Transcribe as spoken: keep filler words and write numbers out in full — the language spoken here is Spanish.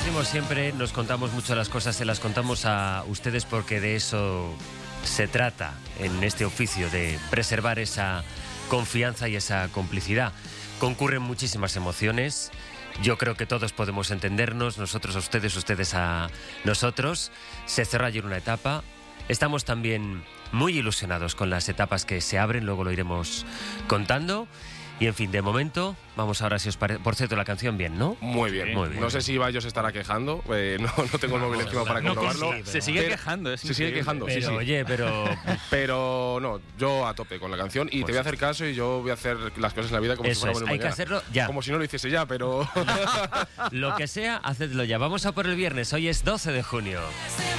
decimos siempre, nos contamos mucho las cosas, se las contamos a ustedes porque de eso se trata en este oficio, de preservar esa confianza y esa complicidad. Concurren muchísimas emociones. Yo creo que todos podemos entendernos, nosotros a ustedes, ustedes a nosotros. Se cerró ayer una etapa. Estamos también muy ilusionados con las etapas que se abren, luego lo iremos contando. Y en fin, de momento, vamos ahora si os parece. Por cierto, la canción bien, ¿no? Muy bien. Muy bien. No sé si Ibai se estará quejando, eh, no, no tengo el móvil encima para no, comprobarlo. sí, se sigue pero, quejando, es Se sigue increíble. quejando, Pero, sí, sí. oye, pero... Pero no, yo a tope con la canción y Pues te voy a hacer caso y yo voy a hacer las cosas en la vida como Eso si fuera es, bueno hay que mañana. hacerlo ya. Como si no lo hiciese ya, pero... Lo que sea, hacedlo ya. Vamos a por el viernes, hoy es doce de junio.